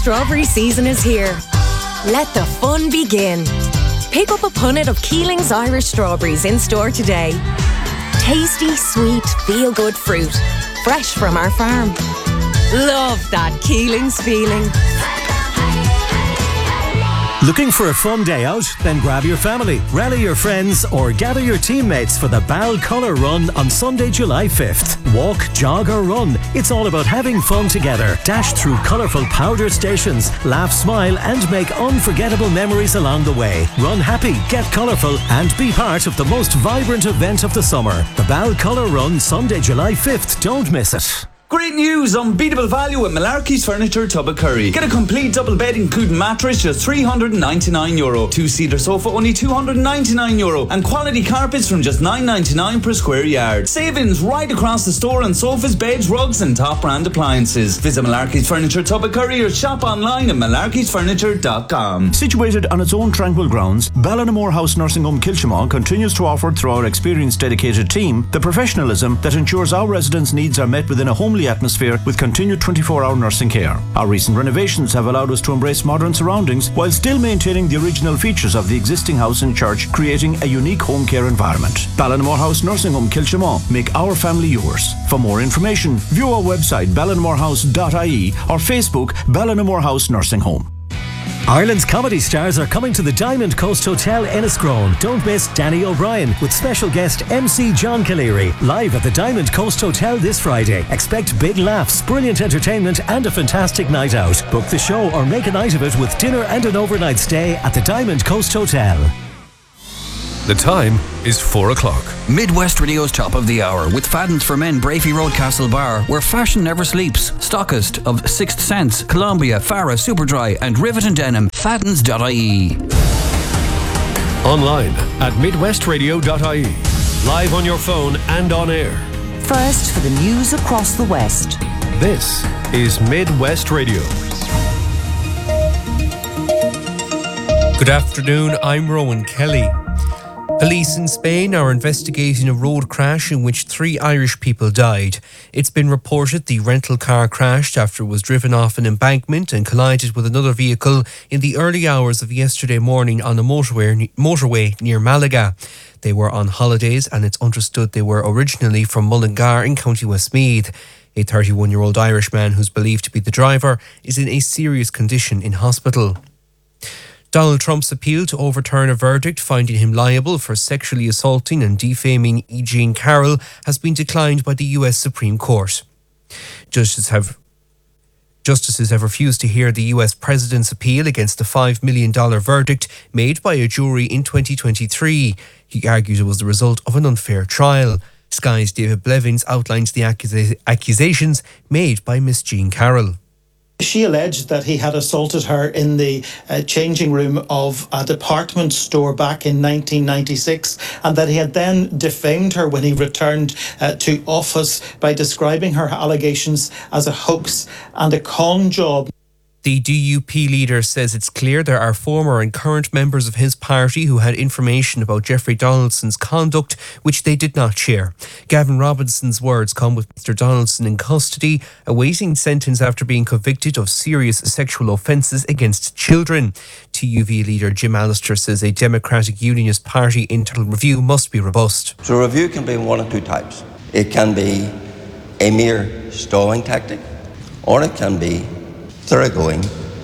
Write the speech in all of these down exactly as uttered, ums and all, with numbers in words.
strawberry season is here. Let the fun begin. Pick up a punnet of Keeling's Irish strawberries in store today. Tasty, sweet, feel-good fruit. Fresh from our farm. Love that Keeling's feeling. Looking for a fun day out? Then grab your family, rally your friends or gather your teammates for the Bal Colour Run on Sunday, July fifth. Walk, jog or run. It's all about having fun together. Dash through colourful powder stations, laugh, smile and make unforgettable memories along the way. Run happy, get colourful and be part of the most vibrant event of the summer. The Bal Colour Run, Sunday, July fifth. Don't miss it. Great news! Unbeatable value at Malarkey's Furniture, Tubbercurry. Get a complete double bed including mattress just three hundred ninety-nine euro. Two-seater sofa only two hundred ninety-nine euro. And quality carpets from just nine ninety-nine per square yard. Savings right across the store on sofas, beds, rugs and top brand appliances. Visit Malarkey's Furniture, Tubbercurry or shop online at malarkeys furniture dot com. Situated on its own tranquil grounds, Ballinamore House Nursing Home Kilchimau continues to offer through our experienced dedicated team the professionalism that ensures our residents' needs are met within a homely atmosphere with continued twenty-four hour nursing care. Our recent renovations have allowed us to embrace modern surroundings while still maintaining the original features of the existing house and church, creating a unique home care environment. Ballinamore House Nursing Home Kilchimau. Make our family yours. For more information, view our website ballinamore house dot I E or Facebook Ballinamore House Nursing Home. Ireland's comedy stars are coming to the Diamond Coast Hotel Enniscrone. Don't miss Danny O'Brien with special guest M C John Calleary live at the Diamond Coast Hotel this Friday. Expect big laughs, brilliant entertainment and a fantastic night out. Book the show or make a night of it with dinner and an overnight stay at the Diamond Coast Hotel. The time is four o'clock. Midwest Radio's top of the hour with Fadden's for Men, Brafey Road, Castle Bar, where fashion never sleeps. Stockist of Sixth Sense, Columbia, Farah, Superdry and Rivet and Denim. Faddens dot I E. Online at midwest radio dot I E. Live on your phone and on air. First for the news across the West. This is Midwest Radio. Good afternoon, I'm Rowan Kelly. Police in Spain are investigating a road crash in which three Irish people died. It's been reported the rental car crashed after it was driven off an embankment and collided with another vehicle in the early hours of yesterday morning on a motorway, motorway near Malaga. They were on holidays and it's understood they were originally from Mullingar in County Westmeath. A thirty-one-year-old Irish man who's believed to be the driver is in a serious condition in hospital. Donald Trump's appeal to overturn a verdict finding him liable for sexually assaulting and defaming E. Jean Carroll has been declined by the U S Supreme Court. Justices have, justices have refused to hear the U S President's appeal against the five million dollars verdict made by a jury in twenty twenty-three. He argued it was the result of an unfair trial. Sky's David Blevins outlines the accusa- accusations made by Miss Jean Carroll. She alleged that he had assaulted her in the uh, changing room of a department store back in nineteen ninety-six and that he had then defamed her when he returned uh, to office by describing her allegations as a hoax and a con job. The D U P leader says it's clear there are former and current members of his party who had information about Jeffrey Donaldson's conduct which they did not share. Gavin Robinson's words come with Mister Donaldson in custody, awaiting sentence after being convicted of serious sexual offences against children. T U V leader Jim Allister says a Democratic Unionist Party internal review must be robust. So a review can be one of two types. It can be a mere stalling tactic, or it can be thoroughgoing,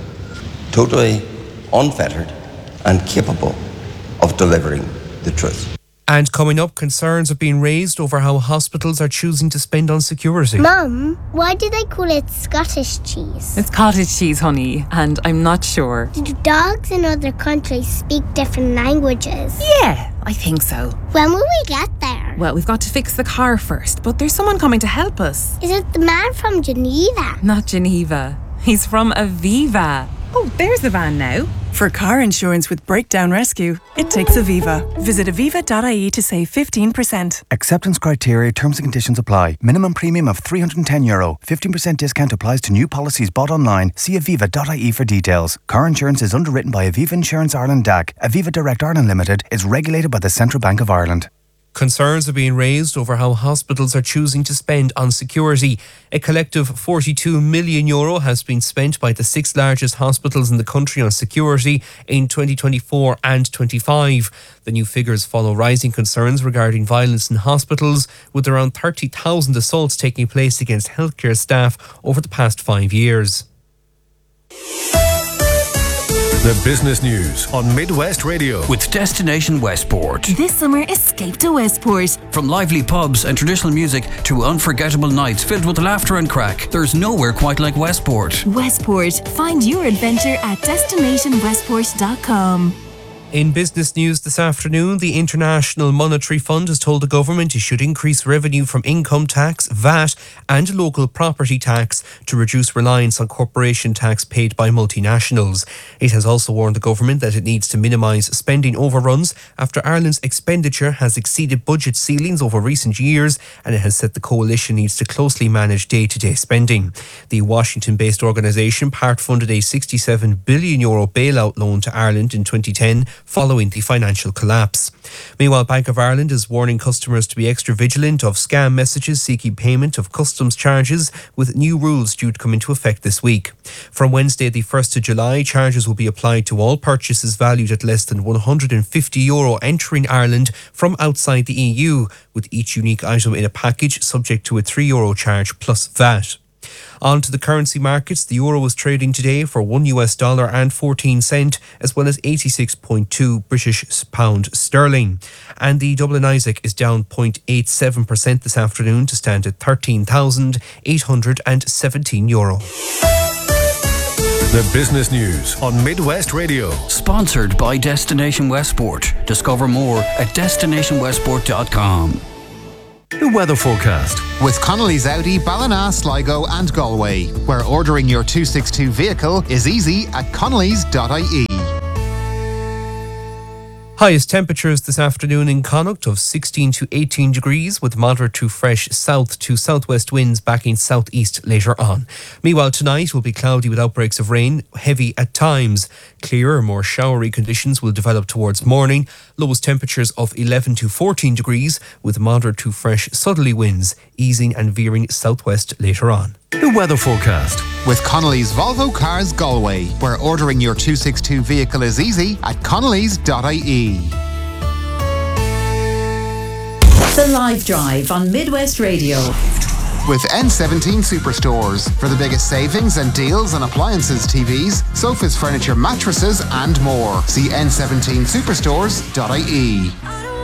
totally unfettered and capable of delivering the truth. And coming up, concerns are being raised over how hospitals are choosing to spend on security. Mum, why do they call it Scottish cheese? It's cottage cheese, honey, and I'm not sure. Do dogs in other countries speak different languages? Yeah, I think so. When will we get there? Well, we've got to fix the car first, but there's someone coming to help us. Is it the man from Geneva? Not Geneva. He's from Aviva. Oh, there's the van now. For car insurance with Breakdown Rescue, it takes Aviva. Visit aviva dot I E to save fifteen percent. Acceptance criteria, terms and conditions apply. Minimum premium of three hundred ten euro. fifteen percent discount applies to new policies bought online. See aviva dot I E for details. Car insurance is underwritten by Aviva Insurance Ireland D A C. Aviva Direct Ireland Limited is regulated by the Central Bank of Ireland. Concerns are being raised over how hospitals are choosing to spend on security. A collective forty-two million euro has been spent by the six largest hospitals in the country on security in twenty twenty-four and twenty-five. The new figures follow rising concerns regarding violence in hospitals, with around thirty thousand assaults taking place against healthcare staff over the past five years. The business news on Midwest Radio with Destination Westport. This summer, escape to Westport. From lively pubs and traditional music to unforgettable nights filled with laughter and crack, there's nowhere quite like Westport. Westport. Find your adventure at destination westport dot com. In business news this afternoon, the International Monetary Fund has told the government it should increase revenue from income tax, V A T and local property tax to reduce reliance on corporation tax paid by multinationals. It has also warned the government that it needs to minimise spending overruns after Ireland's expenditure has exceeded budget ceilings over recent years, and it has said the coalition needs to closely manage day-to-day spending. The Washington-based organisation part-funded a sixty-seven billion euro bailout loan to Ireland in twenty ten following the financial collapse. Meanwhile, Bank of Ireland is warning customers to be extra vigilant of scam messages seeking payment of customs charges, with new rules due to come into effect this week. From Wednesday the first of July, charges will be applied to all purchases valued at less than one hundred fifty euro entering Ireland from outside the E U, with each unique item in a package subject to a three euro charge plus V A T. On to the currency markets. The euro was trading today for one U S dollar and fourteen cent, as well as eighty-six point two British pound sterling. And the Dublin Isaac is down zero point eight seven percent this afternoon to stand at thirteen thousand eight hundred seventeen euro. The business news on Midwest Radio. Sponsored by Destination Westport. Discover more at destination westport dot com. The weather forecast with Connolly's Audi, Ballina, Sligo and Galway, where ordering your two sixty-two vehicle is easy at connellys dot I E. Highest temperatures this afternoon in Connacht of sixteen to eighteen degrees, with moderate to fresh south to southwest winds backing southeast later on. Meanwhile, tonight will be cloudy with outbreaks of rain, heavy at times. Clearer, more showery conditions will develop towards morning. Lowest temperatures of eleven to fourteen degrees, with moderate to fresh southerly winds, easing and veering southwest later on. The weather forecast with Connolly's Volvo Cars Galway, where ordering your two sixty-two vehicle is easy at connellys dot I E. The Live Drive on Midwest Radio. With N seventeen Superstores for the biggest savings and deals on appliances, T Vs, sofas, furniture, mattresses and more. See N seventeen superstores dot I E.